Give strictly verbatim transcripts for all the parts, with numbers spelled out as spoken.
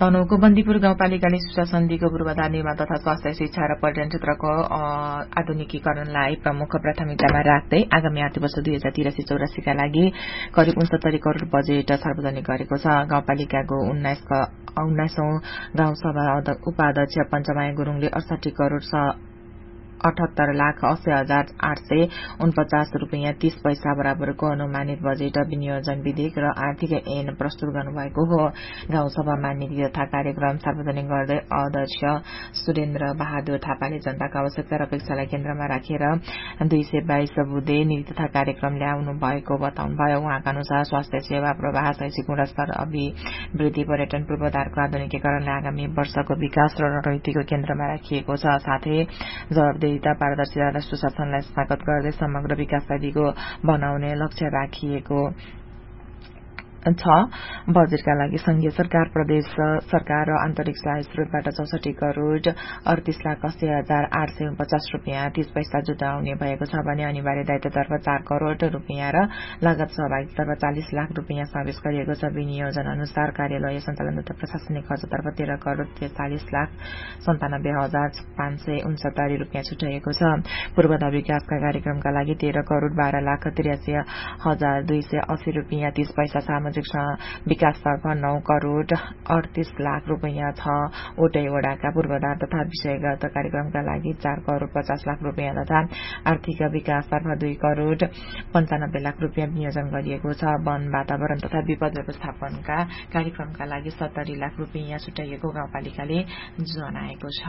तनहुको बन्दीपुर गाउँपालिकाले सुशासन्दीको पूर्वाधार निर्माण तथा स्वास्थ्य शिक्षा र पर्यटन क्षेत्रको आधुनिकीकरणलाई प्रमुख प्राथमिकतामा राख्दै आगामी आर्थिक वर्ष दुई हजार तिरासी चौरासीका लागि करिब उनसत्तरी करोड़ बजेट सार्वजनिक गरेको छ। गाउँपालिकाको उन्नाइसौं गाउँसभा उपाध्यक्ष पञ्चमाया गुरूङले अडसठी करोड़ अठहत्तर लाख अस्सी हजार आठ सय उनपचास रूपियाँ तीस पैसा बराबरको अनुमानित बजेट विनियोजन विधेयक र आर्थिक ऐन प्रस्तुत गर्नुभएको हो। गाउँसभामा नीति तथा कार्यक्रम सार्वजनिक गर्दै अध्यक्ष सुरेन्द्र बहादुर थापाले जनताको आवश्यकता र अपेक्षालाई केन्द्रमा राखेर दुई सय बाइस बुँदे नीति तथा कार्यक्रम ल्याउनु भएको बताउनुभयो। उहाँका अनुसार स्वास्थ्य सेवा प्रवाह, शैक्षिक गुणस्तर, अभिवृद्धि, पर्यटन पूर्वाधारको आधुनिकीकरणलाई आगामी वर्षको विकास र रणनीतिको केन्द्रमा राखिएको छ। साथै जवाबदेही पारदर्शिता र सुशासनलाई संस्थागत गर्दै समग्र विकासलाई दिगो बनाउने लक्ष्य राखिएको छ। बजेटका लागि संघीय सरकार, प्रदेश सरकार र आन्तरिक सहाय स्रोतबाट चौसठी करोड़ अडतीस लाख अस्सी हजार आठ सय उनपचास रूपियाँ तीस पैसा जुटाउने भएको छ भने अनिवार्य दायित्वतर्फ चार करोड़ रूपियाँ र लागत सहभागीतर्फ चालिस लाख रूपियाँ समावेश गरिएको छ। विनियोजन अनुसार कार्यालय सञ्चालन तथा प्रशासनिक खर्चतर्फ तेह्र करोड़ त्रिचालिस लाख सन्तानब्बे हजार पाँच सय उनसत्तरी रूपियाँ छुट्याएको छ। पूर्वाधार विकासका कार्यक्रमका लागि तेह्र करोड़ बाह्र लाख त्रियासी हजार दुई सय अस्सी रूपियाँ तीस पैसा, सामाजिक विकासतर्फ नौ करोड़ अडतीस लाख रूपियाँ छ वटै वडाका पूर्वाधार तथा विषयगत कार्यक्रमका लागि चार करोड़ पचास लाख रूपियाँ तथा आर्थिक विकासतर्फ दुई करोड़ पञ्चानब्बे लाख रूपियाँ विनियोजन गरिएको छ। वन, वातावरण तथा विपद व्यवस्थापनका कार्यक्रमका लागि सत्तरी लाख रूपियाँ छुट्याइएको गाउँपालिकाले जनाएको छ।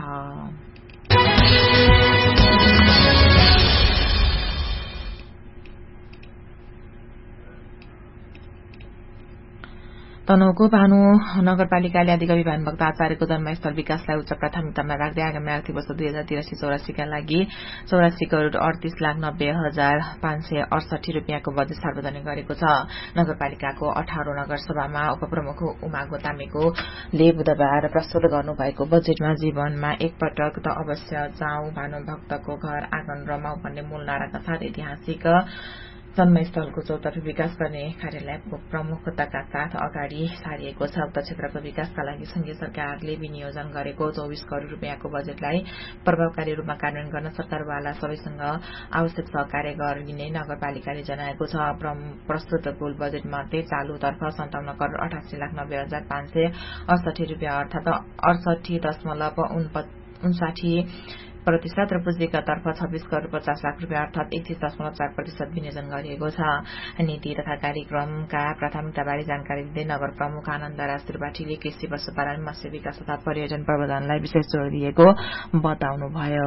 तनहुको भानु नगरपालिकाले आदिकवि भानुभक्त आचार्यको जन्मस्थल विकासलाई उच्च प्राथमिकतामा राख्दै आगामी आर्थिक वर्ष दुई हजार तिरासी चौरासीका लागि चौरासी करोड़ अडतीस लाख नब्बे हजार पाँच सय अडसठी रूपियाँको बजेट सार्वजनिक गरेको छ। नगरपालिकाको अठारौं नगरसभामा उपप्रमुख उमा गोतामेकोले बुधबार प्रस्तुत गर्नुभएको बजेटमा जीवनमा एकपटक त अवश्य जाउँ भानुभक्तको घर आँगन रमाऊ भन्ने मूल नाराका साथ ऐतिहासिक जन्मस्थलको चौतर्फी विकास गर्ने कार्यालयको प्रमुखताका साथ अगाडि सारिएको छ। उक्त क्षेत्रको विकासका लागि संघीय सरकारले विनियोजन गरेको चौबिस करोड़ रूपियाँको बजेटलाई प्रभावकारी रूपमा कार्यान्वयन गर्न सरकारवाला सबैसँग आवश्यक सहकार्य गरिने नगरपालिकाले जनाएको छ। प्रस्तुत कुल बजेट मध्ये चालुतर्फ सन्ताउन्न करोड़ अठासी लाख नब्बे हजार पाँच सय अडसठी रूपियाँ अर्थात अडसठी दशमलव उन्साठी प्रतिशत र पुँजीका तर्फ छब्बीस करोड़ पचास लाख रूपियाँ अर्थात एकतीस दशमलव चार प्रतिशत विनियोजन गरिएको छ। नीति तथा कार्यक्रमका प्राथमिकताबारे जानकारी दिँदै नगर प्रमुख आनन्द राज त्रिपाठीले कृषि, पशुपालन, मत्स्य विकास तथा पर्यटन प्रबन्धनलाई विशेष जोड़ दिएको बताउनुभयो।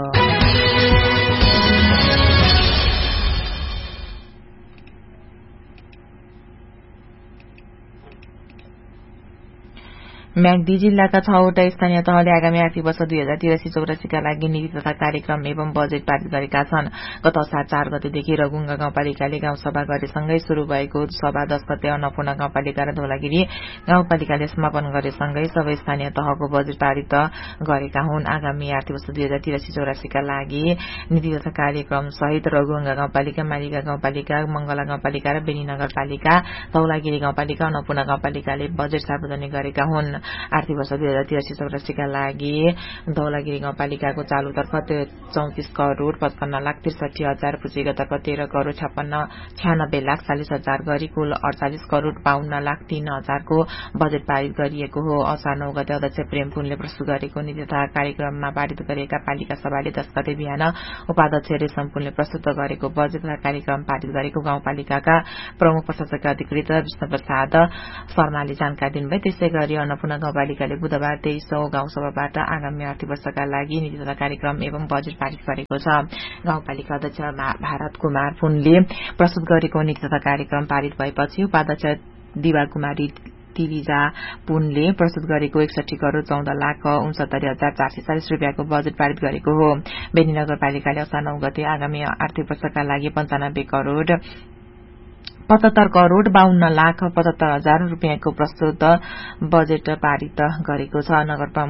म्याग्दी जिल्लाका छवटा स्थानीय तहले आगामी आर्थिक वर्ष दुई हजार तिरासी चौरासीका लागि नीति तथा कार्यक्रम एवं बजेट पारित गरेका छन्। गत असार चार गतेदेखि रगुङ्गा गाउँपालिकाले गाउँसभा गरेसँगै शुरू भएको सभा दश गते अन्नपूर्ण गाउँपालिका र धौलागिरी गाउँपालिकाले समापन गरेसँगै सबै स्थानीय तहको बजेट पारित गरेका हुन्। आगामी आर्थिक वर्ष दुई हजार तिरासी चौरासीका लागि नीति तथा कार्यक्रम सहित रगुङ्गा गाउँपालिका, मालिका गाउँपालिका, मंगला गाउँपालिका र बेनी नगरपालिका, धौलागिरी गाउँपालिका, अन्नपूर्ण गाउँपालिकाले बजेट सार्वजनिक गरेका हुन्। आर्थिक वर्ष दुई हजार तिरासी चौरासीका लागि धौलागिरी गाउँपालिकाको चालुतर्फ चौतिस करोड़ पचपन्न लाख त्रिसठी हजार, पुँजीगततर्फ तेह्र करोड़ छप्पन्न छ्यानब्बे लाख चालिस हजार गरी कुल अडचालिस करोड़ बाहन्न लाख तीन हजारको बजेट पारित गरिएको हो। असार नौ गते अध्यक्ष प्रेम पुनले प्रस्तुत गरेको नीति तथा कार्यक्रममा पारित गरेका पालिका सभाले दश गते बिहान उपाध्यक्ष रेशम पुनले प्रस्तुत गरेको बजेट तथा कार्यक्रम पारित गरेको गाउँपालिकाका प्रमुख प्रशासक अधिकृत विष्णु प्रसाद शर्माले जानकारी दिनुभयो। त्यसै गरी अन्नपूर्ण गाउँपालिकाले बुधबार तेइसौं गाउँसभाबाट आगामी आर्थिक वर्षका लागि नीति तथा कार्यक्रम एवं बजेट पारित गरेको छ। गाउँपालिका अध्यक्ष भारत कुमार पुनले प्रस्तुत गरेको नीति तथा कार्यक्रम पारित भएपछि उपाध्यक्ष दिवा कुमारी तिरिजा पुनले प्रस्तुत गरेको एकसठी करोड़ चौध लाख उनसत्तरी हजार चार सय चालिस रूपियाँको बजेट पारित गरेको हो। बेनी नगरपालिकाले असार नौ गते आगामी आर्थिक वर्षका लागि पञ्चानब्बे करोड़ पचहत्तर करोड़ बाहन्न लाख पचहत्तर हजार रूपियाँको प्रस्तुत बजेट पारित गरेको छ। नगर प्रमुख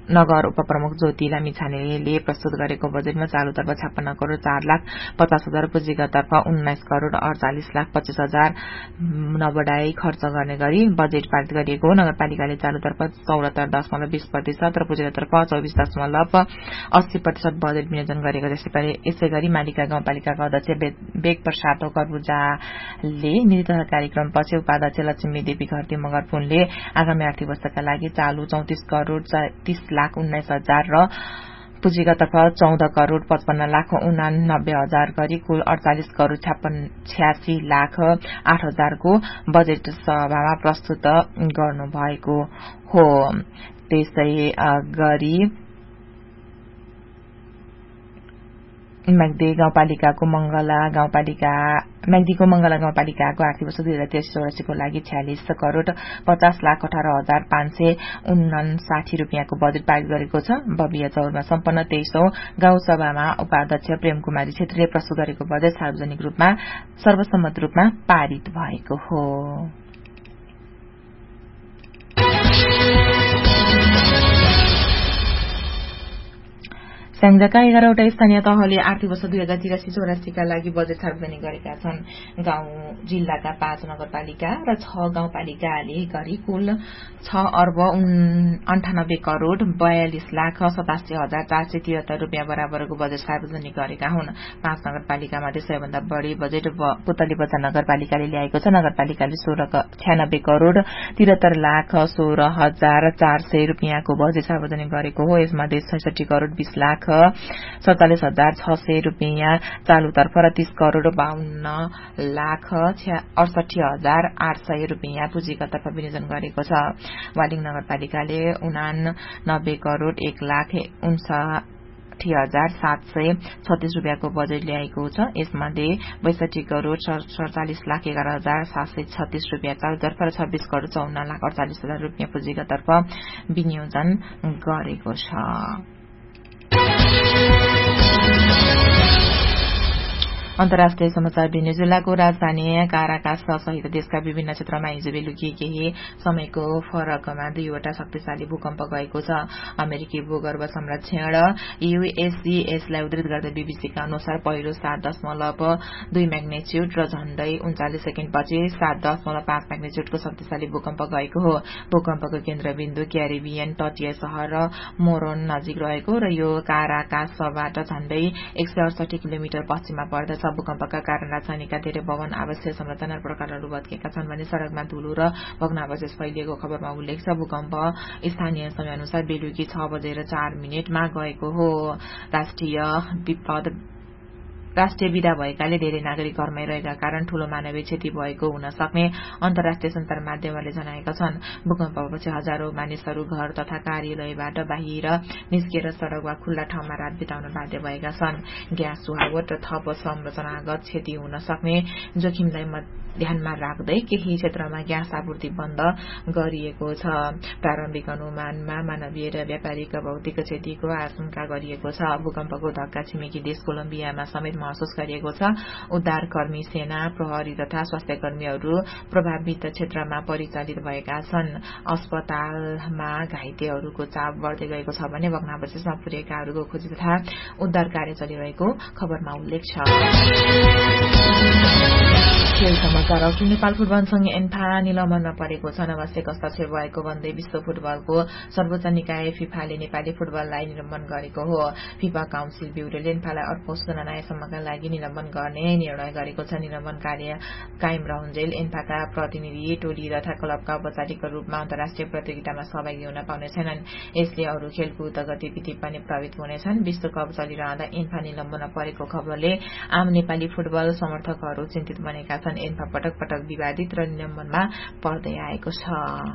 नगर उपप्रमुख ज्योति लामिछानेले प्रस्तुत गरेको बजेटमा चालुतर्फ छप्पन्न करोड़ चार लाख पचास हजार पुँजीगततर्फ उन्नाइस करोड़ अडचालिस लाख पच्चीस हजार नबढाई खर्च गर्ने गरी बजेट पारित गरिएको हो। नगरपालिकाले चालुतर्फ चौरात्तर दशमलव बीस प्रतिशत र पुँजीगततर्फ चौबिस दशमलव अस्सी प्रतिशत बजेट विनियोजन गरेको यसै गरी मालिका गाउँपालिकाका अध्यक्ष बेग प्रसाद कर्बुजाले नीति तथा कार्यक्रम पछि उपाध्यक्ष लक्ष्मी देवी घरती मगर पुनले आगामी आर्थिक वर्षका लागि चालू चौतिस करोड़ तीस लाख उन्नाइस हजार र पुँजीगततर्फ चौध करोड़ पचपन्न लाख उनानब्बे हजार गरी कुल अडचालिस करोड़ छ्यासी लाख आठ हजारको बजेट सभामा प्रस्तुत गर्नुभएको हो। त्यसै गरी म्याग्दी गाउँपालिकाको मंगला गाउँपालिका म्याग्दीको मंगला गाउँपालिकाको आर्थिक वर्ष दुई हजार त्रियासी चौरासीको लागि छ्यालिस करोड़ पचास लाख अठार हजार पाँच सय उनासाठी रूपियाँको बजेट पारित गरेको छ। बबिया चौरमा सम्पन्न तेइसौं गाउँसभामा उपाध्यक्ष प्रेम कुमारी छेत्रीले प्रस्तुत गरेको बजेट सार्वजनिक रूपमा सर्वसम्मत रूपमा पारित भएको हो। स्याङ्जाका एघारवटा स्थानीय तहले आर्थिक वर्ष दुई हजार तिरासी चौरासीका लागि बजेट सार्वजनिक गरेका छन्। गाउँ जिल्लाका पाँच नगरपालिका र छ गाउँपालिकाले गरी कुल छ अर्ब अन्ठानब्बे करोड़ बयालिस लाख सतासी हजार चार सय तिहत्तर रूपियाँ बराबरको बजेट सार्वजनिक गरेका हुन्। पाँच नगरपालिकामध्ये सबैभन्दा बढ़ी बजेट पुतली बजार नगरपालिकाले ल्याएको छ। नगरपालिकाले सोह्र छ्यानब्बे करोड़ तिहत्तर लाख सोह्र हजार चार सय रूपियाँको बजेट सार्वजनिक गरेको हो। यसमध्ये छैसठी करोड़ बीस लाख सैंतालिस हजार छ सय रूपियाँ चालूतर्फ र तीस करोड़ बाहन्न लाख अडसठी हजार आठ सय रूपियाँ पुँजीगततर्फ विनियोजन गरेको छ। वालिङ नगरपालिकाले उनानब्बे करोड़ एक लाख उन्साठी हजार सात सय छत्तीस रूपियाँको बजेट ल्याएको छ। यसमध्ये बैसठी करोड़ सड़चालिस लाख एघार हजार सात सय छत्तीस रूपियाँ चालूतर्फ र छब्बीस करोड़ चौन्न लाख अडचालिस हजार रूपियाँ पुँजीगततर्फ विनियोजन गरेको छ। अन्तर्राष्ट्रिय समाचार भेनेजुएलाको राजधानी काराकास सहित देशका विभिन्न क्षेत्रमा हिजो बेलुकी केही समयको फरकमा दुईवटा शक्तिशाली भूकम्प गएको छ। अमेरिकी भूगर्भ संरक्षण यूएसजीएसलाई उद्धृत गर्दै बीबीसीका अनुसार पहिलो सात दशमलव दुई म्याग्नेच्युड र झण्डै उन्चालिस सेकेण्डपछि सात दशमलव पाँच म्याग्नेच्युडको शक्तिशाली भूकम्प गएको हो। भूकम्पको केन्द्रबिन्दु क्यारिबियन तटीय शहर मोरोन नजिक रहेको र यो काराकासबाट झण्डै एक सय अडसठी किलोमिटर पश्चिममा पर्दछ। भूकम्पका कारण राजधानीका धेरै भवन आवासीय संरचना र प्रकारहरू भत्केका छन् भने सड़कमा धुलो र भग्नावशेष फैलिएको खबरमा उल्लेख छ। भूकम्प स्थानीय समय अनुसार बेलुकी छ बजेर चार मिनटमा गएको हो। राष्ट्रिय विपद राष्ट्रिय विदा भएकाले धेरै नागरिक घरमै रहेका कारण ठूलो मानवीय क्षति भएको हुन सक्ने अन्तर्राष्ट्रिय सञ्चार माध्यमहरूले जनाएका छन्। भूकम्पपछि हजारौं मानिसहरू घर तथा कार्यालयबाट बाहिर निस्किएर सड़क वा खुल्ला ठाउँमा रात बिताउन बाध्य भएका छन्। ग्यास सुहावट र थप संरचनागत क्षति हुन सक्ने जोखिमलाई ध्यानमा राख्दै केही क्षेत्रमा ग्यास आपूर्ति बन्द गरिएको छ। प्रारम्भिक अनुमानमा मानवीय र व्यापारिक भौतिक क्षतिको आशंका गरिएको छ। भूकम्पको धक्का छिमेकी देश कोलम्बियामा समेत महसुस गरिएको छ। उद्धारकर्मी सेना प्रहरी तथा स्वास्थ्य कर्मीहरू प्रभावित क्षेत्रमा परिचालित भएका छन्। अस्पतालमा घाइतेहरूको चाप बढ्दै गएको छ भने भग्नावशेषमा पुरेकाहरूको खोजी तथा उद्धार कार्य चलिरहेको खबरमा उल्लेख छ। खेल समाचार अघि नेपाल फुटबल संघ एन्फा निलम्बनमा परेको छ। अनावश्यक हस्तक्षेप भएको भन्दै विश्व फुटबलको सर्वोच्च निकाय फिफाले नेपाली फुटबललाई निलम्बन गरेको हो। फिफा काउन्सिल ब्यूरोले एन्फालाई अर्को गणनासम्मका लागि निलम्बन गर्ने निर्णय गरेको छ। निलम्बन कार्य कायम रहन्जेल एन्फाका प्रतिनिधि टोली तथा क्लबका औपचारिक रूपमा अन्तर्राष्ट्रिय प्रतियोगितामा सहभागी हुन पाउने छैनन्। यसले अरू खेलकुद गतिविधि पनि प्रभावित हुनेछन्। विश्वकप चलिरहँदा एन्फा निलम्बनमा परेको खबरले आम नेपाली फुटबल समर्थकहरू चिन्तित बनेका छन्। एन्फा पटक पटक विवादित र निलम्बनमा पर्दै आएको छ।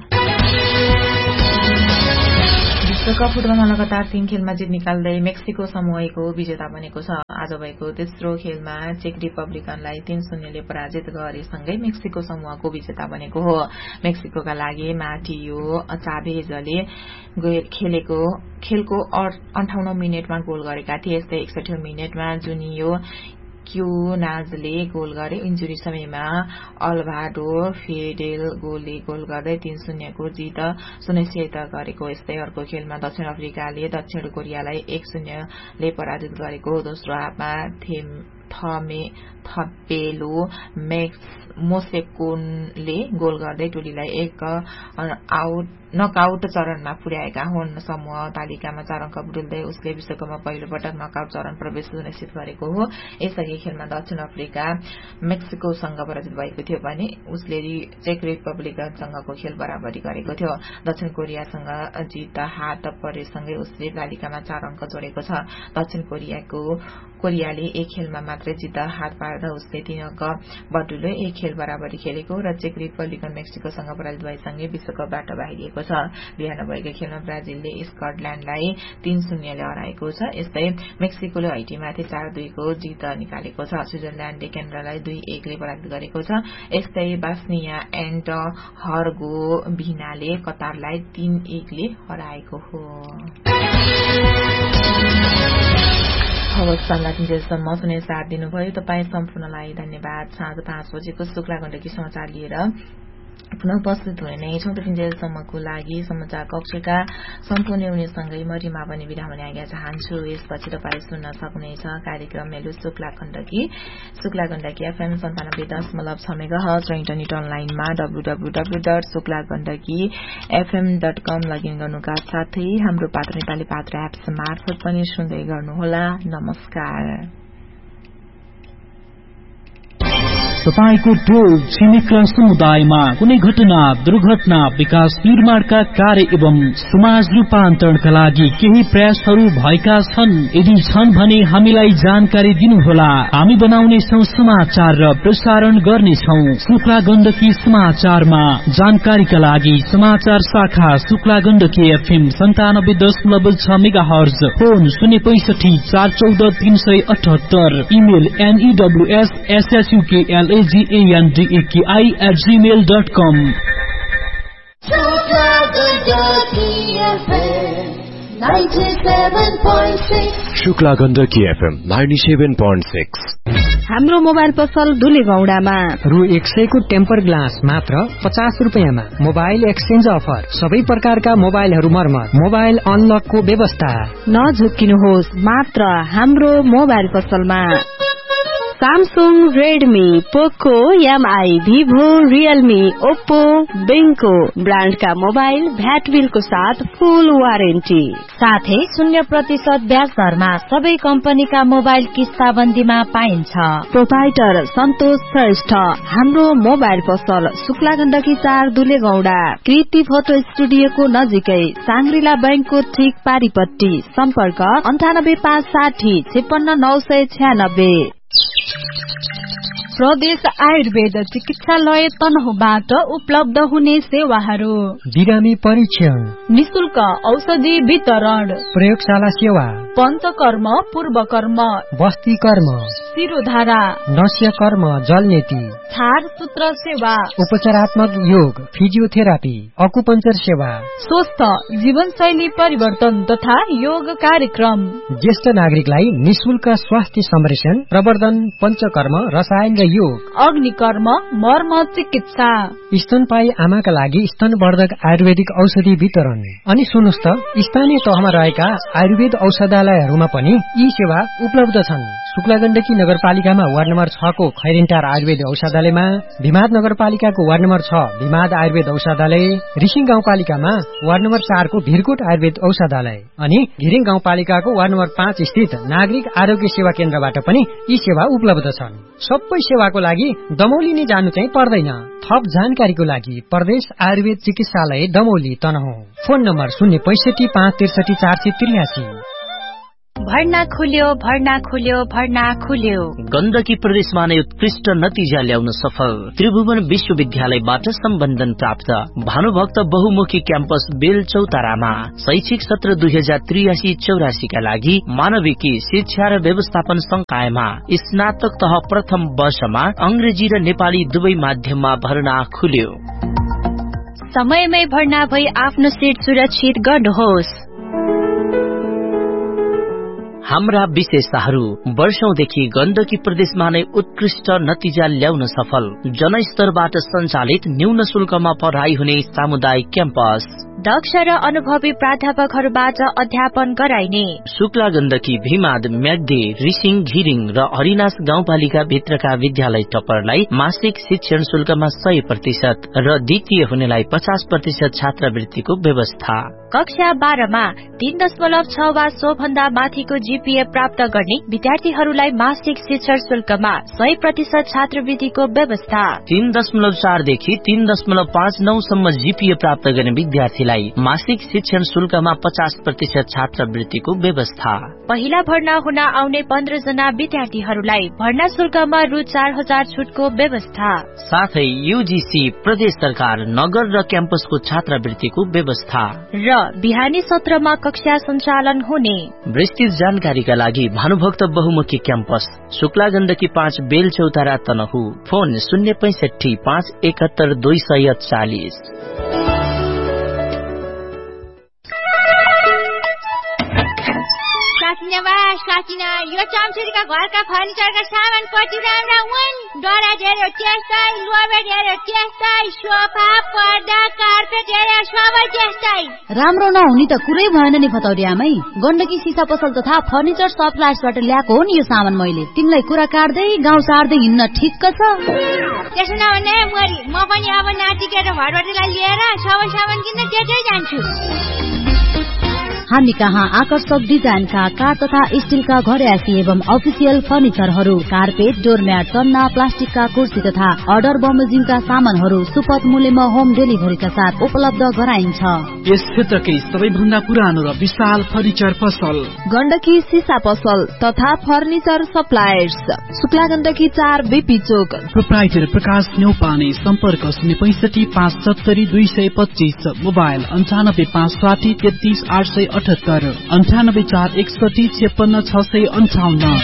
विश्वकप फुटबलमा लगातार तीन खेलमा जित निकाल्दै मेक्सिको समूहको विजेता बनेको छ। आज भएको तेस्रो खेलमा चेक रिपब्लिकनलाई तीन शून्यले पराजित गरेसँगै मेक्सिको समूहको विजेता बनेको हो। मेक्सिकोका लागि मार्टियो चाभेजले खेलेको खेलको अन्ठाउन्न मिनटमा गोल गरेका थिए। यस्तै एकसठी मिनटमा जुनियो क्युनाजले गोल गरे। इन्जुरी समयमा अल्भाडो फेडेल गोलले गोल गर्दै तीन शून्यको जित सुनिश्चित गरेको। यस्तै अर्को खेलमा दक्षिण अफ्रिकाले दक्षिण कोरियालाई एक शून्यले पराजित गरेको। दोस्रो हाफमा थमे थपेलो मेक्स मोसेकोनले गोल गर्दै टोलीलाई एक आउट नकआउट चरणमा पुर्याएका हुन्। समूह तालिकामा चार अङ्क बटुल्दै उसले विश्वकपमा पहिलो पटक नकआउट चरण प्रवेश सुनिश्चित गरेको हो। यसअघि खेलमा दक्षिण अफ्रिका मेक्सिकोसँग पराजित भएको थियो भने उसले चेक रिपब्लिकसँगको खेल बराबरी गरेको थियो। दक्षिण कोरियासँग जित हात परेसँगै उसले तालिकामा चार अङ्क जोडेको छ। दक्षिण कोरियाको कोरियाले एक खेलमा मात्रै जित हात पार्दा उसले तीन अङ्क बटुल्यो। एक खेल बराबरी खेलेको र चेक रिपब्लिक मेक्सिकोसँग पराजित भएसँगै विश्वकपबाट बाहिरिएको छ। बिहान भएको खेलमा ब्राजिलले स्कटल्याण्डलाई तीन शून्यले हराएको छ। यस्तै मेक्सिकोले हैटीमाथि चार दुईको जित निकालेको छ। स्विजरल्याण्डले केन्द्रलाई दुई एकले पराजित गरेको छ। यस्तै बास्निया एन्ड हर्गोभिनाले कतारलाई तीन एकले हराएको हो। हवस् साँझ सुने साथ दिनुभयो। तपाईँ सम्पूर्णलाई धन्यवाद। साँझ पाँच बजेको शुक्ला गण्डकी समाचार लिएर पुनः उपस्थित हुने नै छौं। त्यतिन्जेलसम्मको लागि समाचार कक्षका सम्पूर्ण हुनेसँगै म रिमा पनि बिदा हुने आज्ञा चाहन्छु। यसपछि तपाईँ सुन्न सक्नुहुनेछ कार्यक्रम मेलु शुक्ला गण्डकी। शुक्ला गण्डकी एफएम सन्तानब्बे दशमलव छ मेगाहर्ज र इन्टरनेट अनलाइनमा W W W dot Shukla Gandaki FM dot com login गर्नुका साथै हाम्रो पात्र नेपाली पात्र एप्स मार्फत पनि सुन्दै गर्नुहोला। नमस्कार। तपाईको टोल छिमेक र समुदायमा कुनै घटना दुर्घटना विकास निर्माणका कार्य एवं समाज रूपान्तरणका लागि केही प्रयासहरू भएका छन्? यदि छन् भने हामीलाई जानकारी दिनुहोला। हामी बनाउनेछौं समाचार र प्रसारण गर्नेछौं। शुक्ला गण्डकी समाचारमा जानकारीका लागि समाचार शाखा शुक्ला गण्डकी एफएम सन्तानब्बे दशमलव छ मेगा हर्ज, फोन शून्य पैसठी चार चौध तीन सय अठहत्तर, email एनईडब्ल्यूएस एसएसयूकेएल G-A-N-D-A-K-I at gmail dot com। Shukla Gandaki FM ninety-seven point six। हाम्रो मोबाइल पसल दुले गौडामा रु एक सय को टेम्पर ग्लास मात्र पचास रुपियाँमा। मोबाइल एक्सचेन्ज अफर, सबै प्रकारका मोबाइलहरू मर्मत, मोबाइल अनलकको व्यवस्था। नझुक्किनुहोस्, मात्र हाम्रो मोबाइल पसलमा सैमसंग, रेडमी, पोको, एमआई, भिभो, रियलमी, ओप्पो, बेंको ब्रांड का मोबाइल भ्याट बिल को साथ फुल वारेन्टी साथै शून्य प्रतिशत ब्याज दरमा सबै कंपनी का मोबाइल किस्ताबन्दीमा पाइन्छ। प्रोपाइटर सन्तोष श्रेष्ठ। हाम्रो मोबाइल पसल शुक्ला गण्डकी चार दुले गौडा, कृति फोटो स्टुडियो को नजिकै, सांग्रिला बैंक को ठीक पारीपट्टी। सम्पर्क अन्ठानब्बे पाँच साठी छप्पन्न नौ सय छ्यानब्बे। प्रदेश आयुर्वेद चिकित्सालय तनहुबाट उपलब्ध हुने सेवाहरू: बिरामी परीक्षण, निशुल्क औषधि वितरण, प्रयोगशाला सेवा, पञ्चकर्म, पूर्वकर्म, बस्ती कर्म, शिरोधारा, नस्य कर्म, जलनेती, छार सूत्र सेवा, उपचारात्मक योग, फिजियोथेरापी, अकुपञ्चर सेवा, स्वस्थ जीवनशैली परिवर्तन तथा योग कार्यक्रम, ज्येष्ठ नागरिकलाई निशुल्क स्वास्थ्य संरक्षण, प्रवर्धन, पञ्चकर्म, रसायन र योग, अग्निकर्म, मर्म चिकित्सा, स्तनपायी आमाका लागि स्तनवर्धक आयुर्वेदिक औषधि वितरण। अनि सुन्नुस् त, स्थानीय तहमा रहेका आयुर्वेद औषधालयहरूमा पनि यी सेवा उपलब्ध छन्। शुक्ला गण्डकी नगरपालिकामा वार्ड नम्बर छ को खैरेन्टार आयुर्वेद औषधालयमा, भिमाद नगरपालिकाको वार्ड नम्बर छ भिमाद आयुर्वेद औषधालय, रिसिङ गाउँपालिकामा वार्ड नम्बर चार को भिरकोट आयुर्वेद औषधालय अनि घिरिङ गाउँपालिकाको वार्ड नम्बर पाँच स्थित नागरिक आरोग्य सेवा केन्द्रबाट पनि यी सेवा उपलब्ध छन्। सबै सेवाको लागि दमौली नै जानु चाहिँ पर्दैन। थप जानकारीको लागि प्रदेश आयुर्वेद चिकित्सालय दमौली तनहुँ। फोन नम्बर शून्य पैसठी पाँच त्रिसठी चार सय त्रियासी। भर्ना खुल्यो भर्ना खुल्यो भर्ना खुल्यो। गण्डकी प्रदेशमा नै उत्कृष्ट नतिजा ल्याउन सफल त्रिभुवन विश्वविद्यालयबाट सम्बन्धन प्राप्त भानुभक्त बहुमुखी क्याम्पस बेल चौतारामा शैक्षिक सत्र दुई हजार त्रियासी चौरासी का लागि मानविकी शिक्षा र व्यवस्थापन संकायमा स्नातक तह प्रथम वर्षमा अंग्रेजी र नेपाली दुवै माध्यममा भर्ना खुल्यो। समयमै भर्ना भई आफ्नो सीट सुरक्षित गर्नुहोस्। हाम्रा विशेषताहरू वर्षौंदेखि गण्डकी प्रदेशमा नै उत्कृष्ट नतिजा ल्याउन सफल, जनस्तरबाट सञ्चालित न्यून शुल्कमा पढाइ हुने सामुदायिक क्याम्पस, दक्ष र अनुभवी प्राध्यापकहरूबाट अध्यापन गराइने, शुक्ला गण्डकी, भीमाद, म्याग्दी, रिसिङ, घिरिङ र हरिनास गाउँपालिका भित्रका विद्यालय टपरलाई मासिक शिक्षण शुल्कमा सय प्रतिशत र द्वितीय हुनेलाई पचास प्रतिशत छात्रवृत्तिको व्यवस्था। कक्षा बाह्रमा तीन दशमलव छ वा सो भन्दा माथिको जीपीए प्राप्त गर्ने विद्यार्थीहरूलाई मासिक शिक्षण शुल्कमा सय प्रतिशत छात्रवृत्तिको व्यवस्था। तीन दशमलव चारदेखि तीन दशमलव पाँच नौसम्म जीपीए प्राप्त गर्ने विद्यार्थीलाई मासिक शिक्षण शुल्कमा पचास प्रतिशत छात्रवृत्तिको व्यवस्था। पहिला भर्ना हुन आउने पन्ध्र जना विद्यार्थीहरूलाई भर्ना शुल्कमा रु चार हजार छुटको व्यवस्था। साथै यूजीसी, प्रदेश सरकार, नगर र क्याम्पसको छात्रवृत्तिको व्यवस्था र बिहानी सत्रमा कक्षा सञ्चालन हुने। विस्तृत जानकारीका लागि भानुभक्त बहुमुखी क्याम्पस, शुक्ला गण्डकी पाँच, बेल चौतारा, तनहु। फोन शून्य पैंसठी पाँच एकहत्तर दुई सय चालिस। साकिना यो चम्चुरीका घरका फर्निचरका सामान कति राम्रा हुन्। डरा हेर्यो त्यस्तै, लोबेट हेर्यो त्यस्तै, सोफा, पर्दा, कार्पेट हेर्यो सबै त्यस्तै। राम्रो नहुने त कुरै भएन नि फतौरी आमै। गण्डकी सिसा पसल तथा फर्निचर सप्लायर्सबाट ल्याएको हो नि यो सामान मैले। तिमीलाई कुरा काट्दै गाउँ सार्दै हिँड्न ठिक्क छ। त्यसो नभने मरी म पनि अब नातिकेर घरबाटलाई लिएर सबै सामान किन्न त्यतै जान्छु। हामी कहाँ आकर्षक डिजाइनका काठ तथा स्टीलका घरयासी एवं अफिसियल फर्निचरहरू, कार्पेट, डोरम्याट, सन्ना, प्लास्टिकका कुर्सी तथा अर्डर बमोजिमका सामानहरू सुपथ मूल्यमा होम डेलिभरीका साथ उपलब्ध गराइन्छ। यस क्षेत्रकै सबैभन्दा पुरानो र विशाल फर्निचर पसल गण्डकी सिसा पसल तथा फर्निचर सप्लायर्स, शुक्ला गण्डकी चार, बीपी चोक। प्रोप्राइटर प्रकाश न्यौपाने। सम्पर्क शून्य पैंसठी पाँच सत्तरी दुई सय पच्चीस। मोबाइल अन्ठानब्बे पाँच साठी तेत्तीस आठ सय अठहत्तर, अन्ठानब्बे चार एकसठी छप्पन्न छ सय अन्ठाउन्न।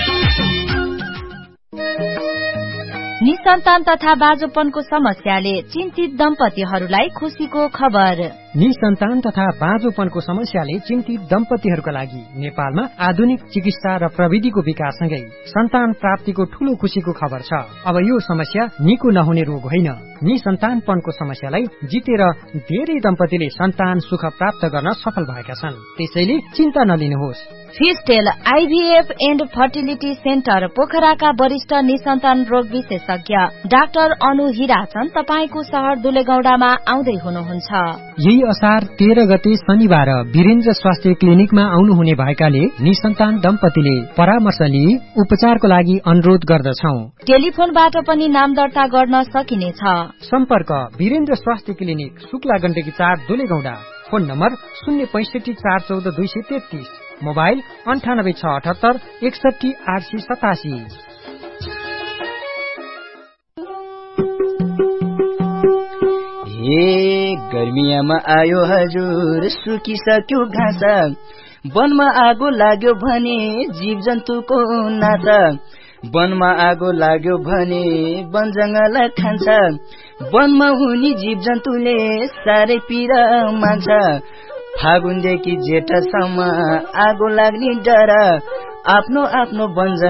निसन्तान तथा बाजोपनको समस्याले चिन्तित दम्पतिहरूलाई खुशीको खबर। निसन्तान तथा बाँझोपनको समस्याले चिन्तित दम्पतिहरूका लागि नेपालमा आधुनिक चिकित्सा र प्रविधिको विकाससँगै सन्तान प्राप्तिको ठूलो खुशीको खबर छ। अब यो समस्या निको नहुने रोग होइन। निसन्तानपनको समस्यालाई जितेर धेरै दम्पतिले सन्तान सुख प्राप्त गर्न सफल भएका छन्। त्यसैले चिन्ता नलिनुहोस्। फिस्टेल आईभीएफ एन्ड फर्टिलिटी सेन्टर पोखराका वरिष्ठ निसन्तान रोग विशेषज्ञ डाक्टर अनु हिराचन तपाईको शहर दुलेगौडामा आउँदै हुनुहुन्छ। यही असार तेह्र गते शनिबार वीरेन्द्र स्वास्थ्य क्लिनिकमा आउनुहुने भएकाले निसन्तान दम्पतिले परामर्श लिई उपचारको लागि अनुरोध गर्दछौ। टेलिफोनबाट पनि नाम दर्ता गर्न सकिनेछ। सम्पर्क वीरेन्द्र स्वास्थ्य क्लिनिक, शुक्ला गण्डकी चार, दुलेगौडा। फोन नम्बर शून्य पैंसठी चार चौध दुई सय तेत्तीस। मोबाइल अन्ठानब्बे छ अठहत्तर एकसठी आठ सय सतासी। ए गर्मियामा आयो हजुर, सुकिसक्यो घाँस, वनमा आगो लाग्यो भने जीव जन्तुको नाता, वनमा आगो लाग्यो भने वन जंगल खान्छ, वनमा हुने जीव जन्तुले साह्रै पीडा मान्छ, फागुनदेखि जेठसम्म आगो लाग्ने डर, आफ्नो आफ्नो वन